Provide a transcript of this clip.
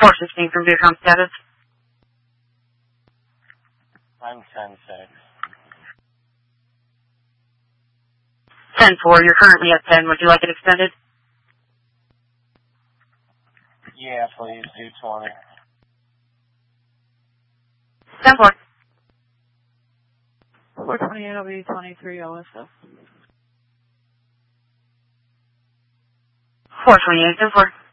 416 from Viacom status. I'm 10-6. 10-4, you're currently at 10. Would you like it extended? Yeah, please, do 20. 10-4. 428 will be 23 OSF. 428, 10-4.